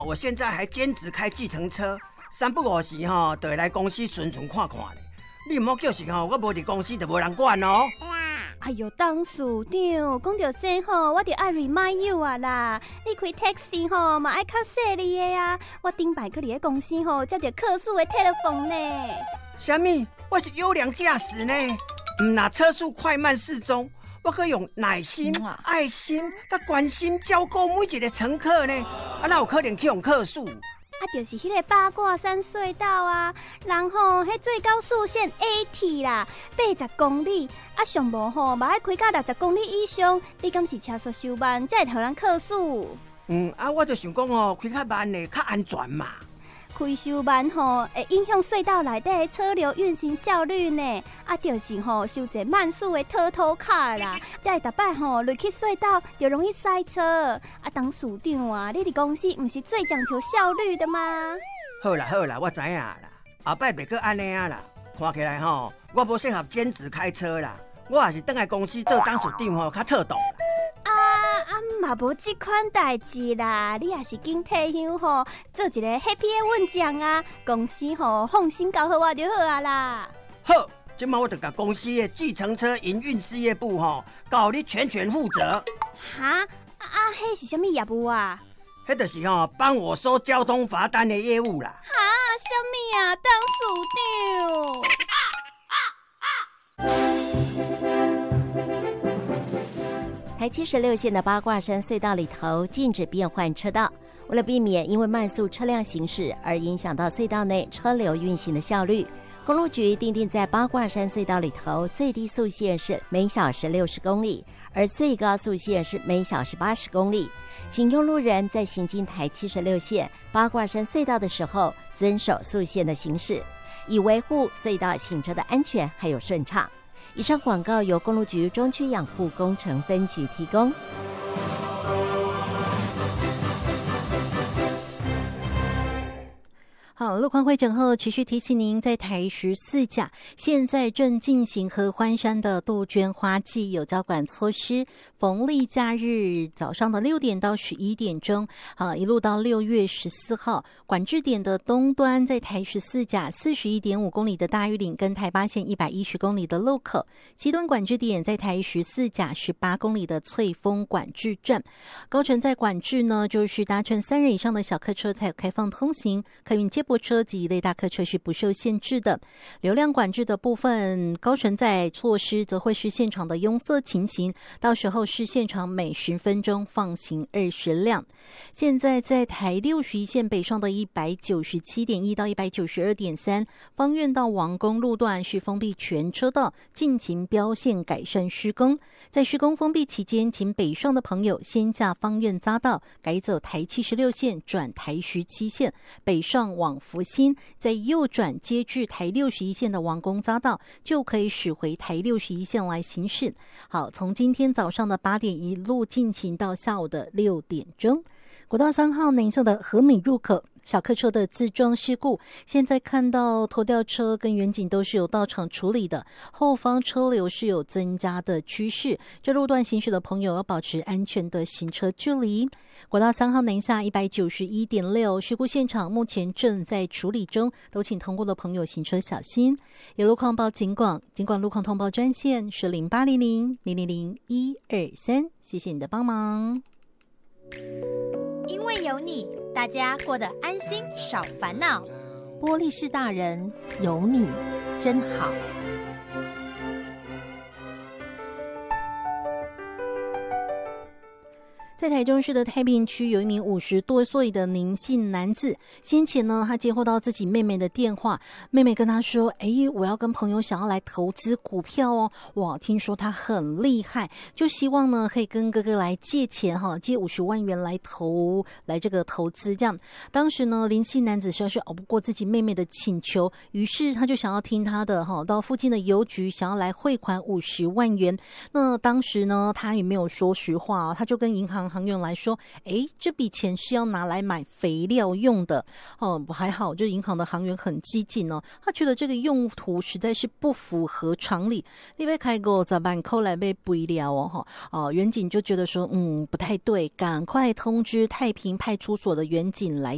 我现在还兼职开计程车，三不五时就会来公司巡巡看看咧。你唔好叫时我无伫公司就无人管哦。 哎呦，董事长，讲到这我就爱 remind you 啊啦！你开 taxi 嘛爱较细腻的啊。我顶摆去你公司接到客诉的 telephone 呢。 什么？我是优良驾驶呢，唔拿车速快慢适中，我可以用耐心、爱心、甲关心照顾每一个乘客呢。哪有可能去用客诉？ 就是迄个八卦山隧道啊，人迄最高速限 80啦，80公里，上无嘛爱开到60公里以上，你敢是车速收慢，才会互人客诉？ 我就想讲开较慢的较安全嘛。 开收慢会影响隧道内底车流运行效率呢。就是收一慢速的拖卡啦，才会逐摆入去隧道就容易塞车。董事长啊，你伫公司不是最讲求效率的吗？ 好啦，我知影啦，后摆袂阁安尼啊啦。看起来我无适合兼职开车啦，我也是回来公司做董事长较妥当。 嘛无这款代志啦，你也是紧退休做一个 happy 的稳将啊，公司放心交给我就好啊啦。 好，今晚我就甲公司的计程车营运事业部交你全负责。 哈迄是什么业务啊？ 迄就是帮我收交通罚单的业务啦。 哈，什么啊，董事长？ 台76线的八卦山隧道里头禁止变换车道，为了避免因为慢速车辆行驶而影响到隧道内车流运行的效率，公路局订定在八卦山隧道里头最低速限是每小时60公里，而最高速限是每小时80公里。请用路人在行经台76线八卦山隧道的时候遵守速限的行驶，以维护隧道行车的安全还有顺畅。以上广告由公路局中区养护工程分局提供。 好，路况会诊后持续提醒您，在台14甲现在正进行合欢山的杜鹃花季有交管措施，逢例假日早上的6点到11点钟，一路到6月14号，管制点的东端在台14甲 41.5 公里的大玉岭跟台八线110公里的路口，西端管制点在台14甲18公里的翠峰管制站。高乘在管制呢，就是搭乘3人以上的小客车才有开放通行，客运接驳车及一类大客车是不受限制的。流量管制的部分，高乘载措施则会是现场的拥塞情形，到时候是现场每10分钟放行20辆。现在在台61线北上的 197.1 到 192.3 芳苑到王公路段是封闭全车道，进行标线改善施工。在施工封闭期间，请北上的朋友先下芳苑匝道，改走台76线转台17线，北上往福兴，再右转接至台61线的王公匝道，就可以驶回台61线来行驶。好，从今天早上的8点一路进行到下午的6点钟。国道3号南向的和美入口小客车的自撞事故，现在看到拖吊车跟远警都是有到场处理的，后方车流是有增加的趋势，这路段行驶的朋友要保持安全的行车距离。国道3号南下 191.6 事故现场目前正在处理中，都请通过的朋友行车小心。有路况报警广路况通报专线是0800-000-123，谢谢你的帮忙。 因为有你，大家过得安心少烦恼。 玻璃市大人有你真好。 在台中市的太平区，有一名50多岁的林姓男子，先前呢，他接获到自己妹妹的电话，妹妹跟他说：“我要跟朋友想要来投资股票哦，哇，听说他很厉害，就希望呢可以跟哥哥来借钱借50万元来这个投资这样。”当时呢，林姓男子实在是熬不过自己妹妹的请求，于是他就想要听他的到附近的邮局想要来汇款50万元。那当时呢，他也没有说实话他就跟银行员来说，这笔钱是要拿来买肥料用的还好，就银行的行员很激进他觉得这个用途实在是不符合常理。你要开50万块来买肥料远警就觉得说不太对，赶快通知太平派出所的远警来